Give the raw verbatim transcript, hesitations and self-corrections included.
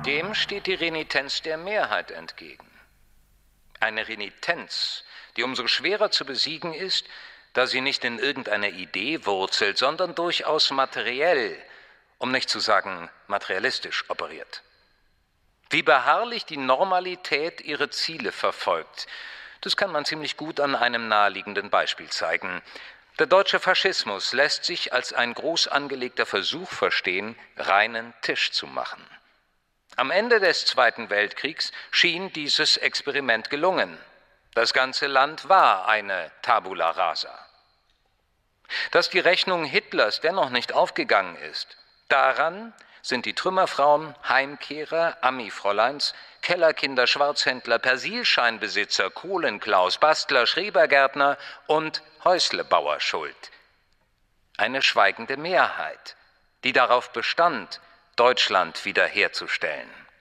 Dem steht die Renitenz der Mehrheit entgegen. Eine Renitenz, die umso schwerer zu besiegen ist, da sie nicht in irgendeiner Idee wurzelt, sondern durchaus materiell, um nicht zu sagen materialistisch operiert. Wie beharrlich die Normalität ihre Ziele verfolgt, das kann man ziemlich gut an einem naheliegenden Beispiel zeigen. Der deutsche Faschismus lässt sich als ein groß angelegter Versuch verstehen, reinen Tisch zu machen. Am Ende des Zweiten Weltkriegs schien dieses Experiment gelungen. Das ganze Land war eine Tabula rasa. Dass die Rechnung Hitlers dennoch nicht aufgegangen ist, daran sind die Trümmerfrauen, Heimkehrer, Ami-Fräuleins, Kellerkinder, Schwarzhändler, Persilscheinbesitzer, Kohlenklaus, Bastler, Schrebergärtner und Häuslebauer schuld. Eine schweigende Mehrheit, die darauf bestand, Deutschland wiederherzustellen.